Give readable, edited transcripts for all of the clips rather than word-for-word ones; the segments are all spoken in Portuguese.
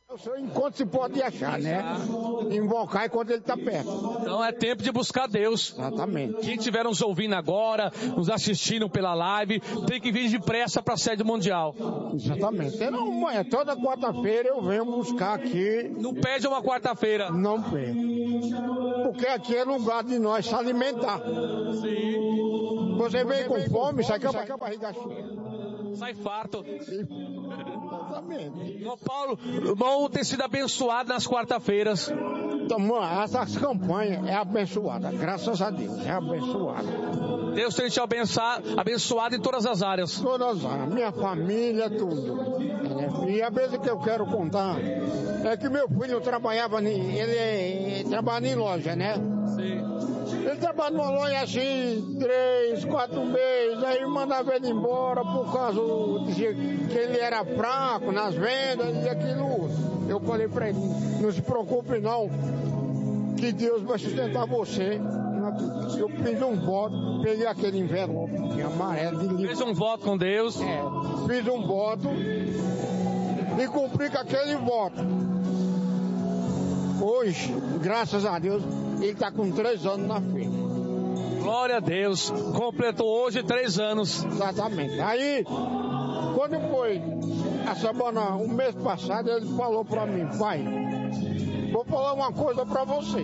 Enquanto se pode achar, né? Invocar enquanto ele está perto. Então é tempo de buscar Deus. Exatamente. Quem estiver nos ouvindo agora, nos assistindo pela live, tem que vir depressa para a sede mundial. Exatamente. Toda quarta-feira eu venho buscar aqui. Não perde uma quarta-feira. Não perde. Porque aqui é lugar de nós se alimentar. Sim. Você vem com fome, sai com a barriga cheia. Sai farto. Exatamente. Irmão Paulo, irmão tem sido abençoado nas quarta-feiras. Então, essa campanha é abençoada, graças a Deus, é abençoada. Deus tem te abençoado em todas as áreas. Todas as áreas, minha família, tudo. E a vez que eu quero contar é que meu filho trabalhava ele trabalha em loja, né? Sim. Ele trabalha numa loja assim, 3, 4 meses, aí mandava ele embora por causa que ele era fraco nas vendas e aquilo. Eu falei pra ele, não se preocupe não, que Deus vai sustentar você. Eu fiz um voto, peguei aquele envelope amarelo de livro. Fez um voto com Deus? Fiz um voto e cumpri com aquele voto. Hoje, graças a Deus, ele está com 3 anos na firma. Glória a Deus. Completou hoje 3 anos. Exatamente. Aí, quando foi a semana, um mês passado, ele falou para mim, pai, vou falar uma coisa para você.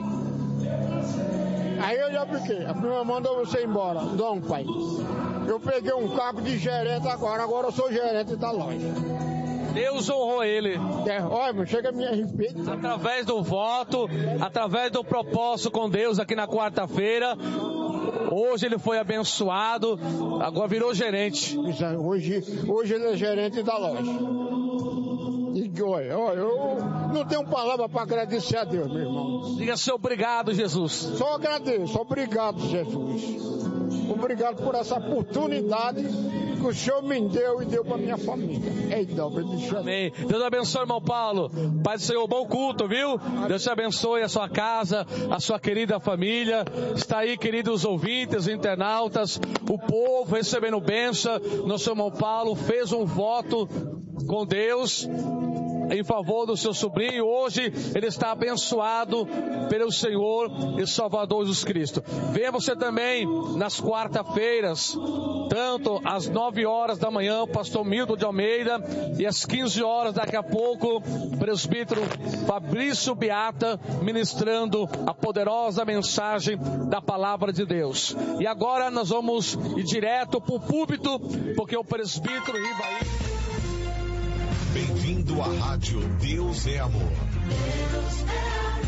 Aí eu já fiquei, a prima mandou você embora. Não, pai. Eu peguei um cargo de gerente agora eu sou gerente da loja. Deus honrou ele. Olha, chega a me arrepiar. Através do voto, através do propósito com Deus aqui na quarta-feira, hoje ele foi abençoado, agora virou gerente. Hoje ele é gerente da loja. E olha, eu não tenho palavra para agradecer a Deus, meu irmão. Diga seu obrigado, Jesus. Só agradeço, obrigado, Jesus. Obrigado por essa oportunidade que o Senhor me deu e deu para minha família. Amém. Deus abençoe, irmão Paulo. Pai do Senhor, bom culto, viu? Deus te abençoe a sua casa, a sua querida família. Está aí, queridos ouvintes, internautas, o povo recebendo bênção. Nosso irmão Paulo fez um voto com Deus em favor do seu sobrinho. Hoje ele está abençoado pelo Senhor e Salvador Jesus Cristo. Venha você também nas quarta-feiras, tanto às 9 horas da manhã, o pastor Milton de Almeida, e às 15 horas, daqui a pouco, o presbítero Fabrício Beata, ministrando a poderosa mensagem da palavra de Deus. E agora nós vamos ir direto para o púlpito, porque o presbítero Rivaí. Bem-vindo à rádio Deus é Amor. Deus é amor.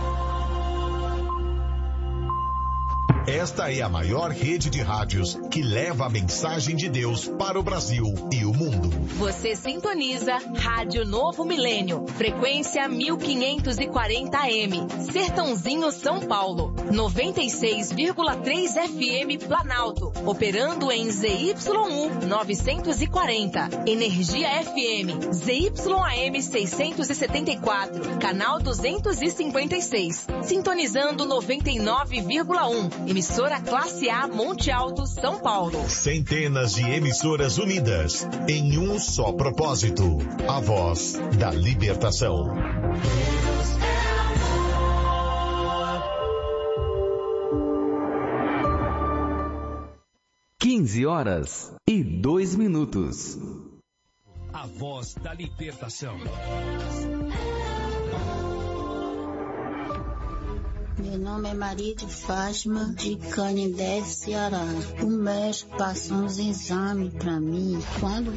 Esta é a maior rede de rádios que leva a mensagem de Deus para o Brasil e o mundo. Você sintoniza Rádio Novo Milênio, frequência 1540 AM, Sertãozinho, São Paulo, 96,3 FM Planalto, operando em ZYU 940, Energia FM, ZYAM 674, canal 256, sintonizando 99,1, emissora Classe A Monte Alto, São Paulo. Centenas de emissoras unidas em um só propósito, a voz da libertação. 15h02. A voz da libertação. Meu nome é Maria de Fátima, de Canindé, Ceará. O médico passou uns exames para mim. Quando